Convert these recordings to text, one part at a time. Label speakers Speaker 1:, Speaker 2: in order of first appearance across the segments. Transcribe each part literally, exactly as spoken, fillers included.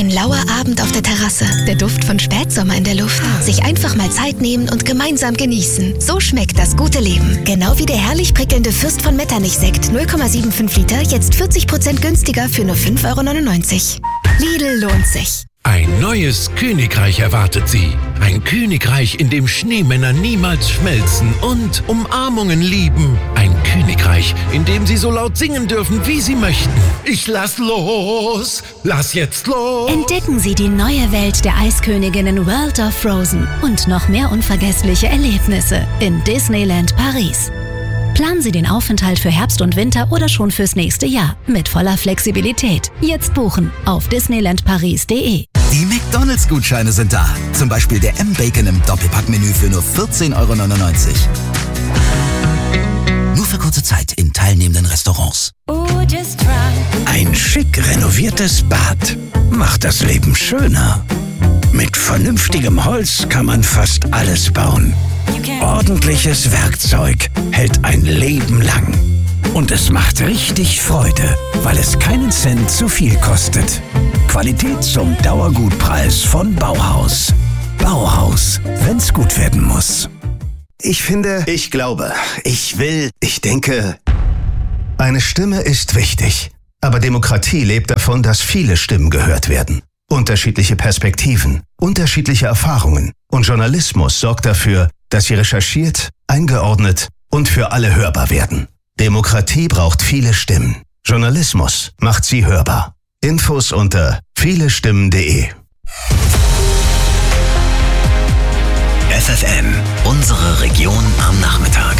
Speaker 1: Ein lauer Abend auf der Terrasse, der Duft von Spätsommer in der Luft. Sich einfach mal Zeit nehmen und gemeinsam genießen. So schmeckt das gute Leben. Genau wie der herrlich prickelnde Fürst von Metternich-Sekt null Komma fünfundsiebzig Liter, jetzt vierzig Prozent günstiger für nur fünf Euro neunundneunzig. Lidl lohnt sich.
Speaker 2: Ein neues Königreich erwartet Sie. Ein Königreich, in dem Schneemänner niemals schmelzen und Umarmungen lieben. Ein Königreich, in dem Sie so laut singen dürfen, wie Sie möchten. Ich lass los, lass jetzt los.
Speaker 3: Entdecken Sie die neue Welt der Eisköniginnen World of Frozen und noch mehr unvergessliche Erlebnisse in Disneyland Paris. Planen Sie den Aufenthalt für Herbst und Winter oder schon fürs nächste Jahr mit voller Flexibilität. Jetzt buchen auf disneyland paris punkt de.
Speaker 4: Die McDonalds-Gutscheine sind da. Zum Beispiel der M-Bacon im Doppelpackmenü für nur vierzehn Euro neunundneunzig. Nur für kurze Zeit in teilnehmenden Restaurants.
Speaker 5: Ein schick renoviertes Bad macht das Leben schöner. Mit vernünftigem Holz kann man fast alles bauen. Ordentliches Werkzeug hält ein Leben lang. Und es macht richtig Freude, weil es keinen Cent zu viel kostet. Qualität zum Dauergutpreis von Bauhaus. Bauhaus, wenn's gut werden muss.
Speaker 6: Ich finde, ich glaube, ich will, ich denke. Eine Stimme ist wichtig. Aber Demokratie lebt davon, dass viele Stimmen gehört werden. Unterschiedliche Perspektiven, unterschiedliche Erfahrungen. Und Journalismus sorgt dafür, dass sie recherchiert, eingeordnet und für alle hörbar werden. Demokratie braucht viele Stimmen. Journalismus macht sie hörbar. Infos unter vielestimmen punkt de.
Speaker 7: F F M, unsere Region am Nachmittag.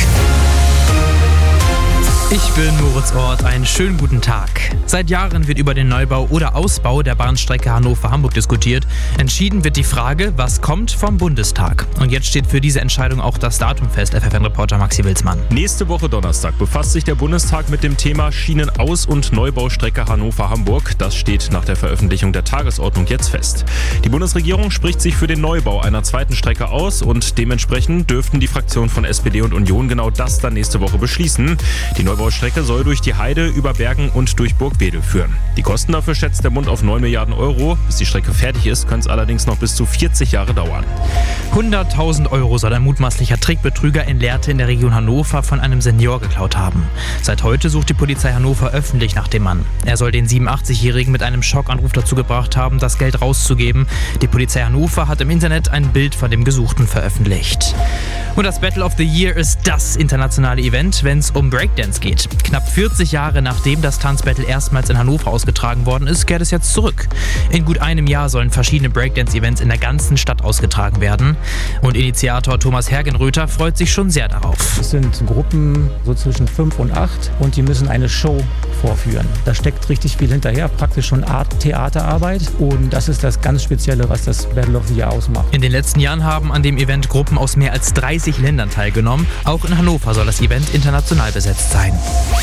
Speaker 8: Ich bin Moritz Ort, einen schönen guten Tag. Seit Jahren wird über den Neubau oder Ausbau der Bahnstrecke Hannover-Hamburg diskutiert. Entschieden wird die Frage, was kommt vom Bundestag. Und jetzt steht für diese Entscheidung auch das Datum fest, F F N-Reporter Maxi Wilsmann.
Speaker 9: Nächste Woche Donnerstag befasst sich der Bundestag mit dem Thema Schienenaus- und Neubaustrecke Hannover-Hamburg. Das steht nach der Veröffentlichung der Tagesordnung jetzt fest. Die Bundesregierung spricht sich für den Neubau einer zweiten Strecke aus und dementsprechend dürften die Fraktionen von S P D und Union genau das dann nächste Woche beschließen. Die Neubau Strecke soll durch die Heide, über Bergen und durch Burgwedel führen. Die Kosten dafür schätzt der Bund auf neun Milliarden Euro. Bis die Strecke fertig ist, könnte es allerdings noch bis zu vierzig Jahre dauern.
Speaker 8: hunderttausend Euro soll ein mutmaßlicher Trickbetrüger in Lehrte in der Region Hannover von einem Senior geklaut haben. Seit heute sucht die Polizei Hannover öffentlich nach dem Mann. Er soll den siebenundachtzigjährigen mit einem Schockanruf dazu gebracht haben, das Geld rauszugeben. Die Polizei Hannover hat im Internet ein Bild von dem Gesuchten veröffentlicht. Und das Battle of the Year ist das internationale Event, wenn es um Breakdance geht. Knapp vierzig Jahre nachdem das Tanzbattle erstmals in Hannover ausgetragen worden ist, kehrt es jetzt zurück. In gut einem Jahr sollen verschiedene Breakdance-Events in der ganzen Stadt ausgetragen werden. Und Initiator Thomas Hergenröther freut sich schon sehr darauf.
Speaker 10: Es sind Gruppen so zwischen fünf und acht und die müssen eine Show vorführen. Da steckt richtig viel hinterher, praktisch schon Art Theaterarbeit. Und das ist das ganz Spezielle, was das Battle of the Year ausmacht.
Speaker 8: In den letzten Jahren haben an dem Event Gruppen aus mehr als dreißig Ländern teilgenommen. Auch in Hannover soll das Event international besetzt sein.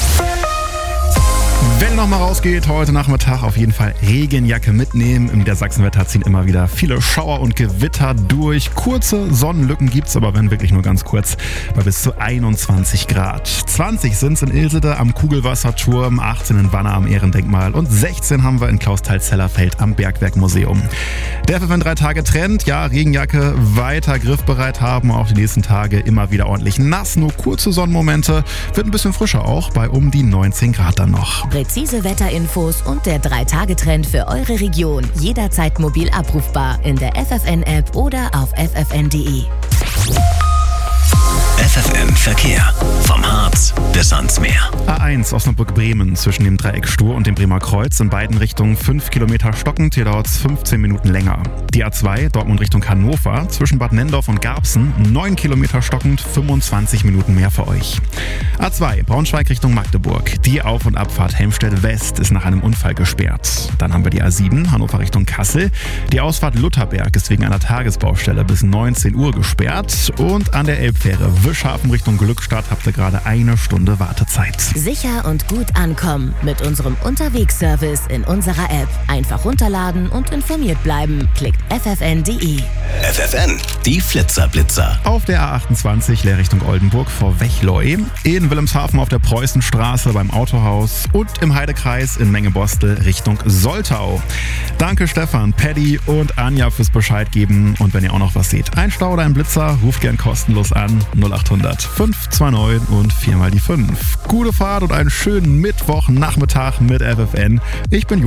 Speaker 11: Wenn noch mal rausgeht, heute Nachmittag auf jeden Fall Regenjacke mitnehmen. Im Niedersachsenwetter ziehen immer wieder viele Schauer und Gewitter durch. Kurze Sonnenlücken gibt's, aber wenn wirklich nur ganz kurz, bei bis zu einundzwanzig Grad. zwanzig sind's in Ilsede am Kugelwasserturm, achtzehn in Wanne am Ehrendenkmal und sechzehn haben wir in Klausthal-Zellerfeld am Bergwerkmuseum. Der F F N drei Tage Trend, ja, Regenjacke weiter griffbereit haben, auch die nächsten Tage immer wieder ordentlich nass, nur kurze Sonnenmomente, wird ein bisschen frischer auch, bei um die neunzehn Grad dann noch.
Speaker 3: Präzise Wetterinfos und der drei Tage Trend für eure Region. Jederzeit mobil abrufbar in der F F N-App oder auf f f n punkt de.
Speaker 7: F F M Verkehr. Vom Harz bis ans Meer.
Speaker 11: A eins Osnabrück-Bremen zwischen dem Dreieck Stur und dem Bremer Kreuz in beiden Richtungen fünf Kilometer stockend. Hier dauert es fünfzehn Minuten länger. Die A zwei Dortmund Richtung Hannover zwischen Bad Nendorf und Garbsen neun Kilometer stockend, fünfundzwanzig Minuten mehr für euch. A zwei Braunschweig Richtung Magdeburg. Die Auf- und Abfahrt Helmstedt West ist nach einem Unfall gesperrt. Dann haben wir die A sieben Hannover Richtung Kassel. Die Ausfahrt Lutherberg ist wegen einer Tagesbaustelle bis neunzehn Uhr gesperrt. Und an der Elbfähre Wischhafen Richtung Glückstadt habt ihr gerade eine Stunde Wartezeit.
Speaker 3: Sicher und gut ankommen mit unserem Unterwegsservice in unserer App. Einfach runterladen und informiert bleiben. Klickt f f n punkt de.
Speaker 7: F F N, die Flitzerblitzer.
Speaker 11: Auf der A achtundzwanzig leer Richtung Oldenburg vor Wechleu, in Wilhelmshaven auf der Preußenstraße beim Autohaus und im Heidekreis in Mengebostel Richtung Soltau. Danke Stefan, Paddy und Anja fürs Bescheid geben und wenn ihr auch noch was seht, ein Stau oder ein Blitzer, ruft gern kostenlos an null acht hundert fünf zwei neun und vier mal die fünf. Gute Fahrt und einen schönen Mittwochnachmittag mit F F N. Ich bin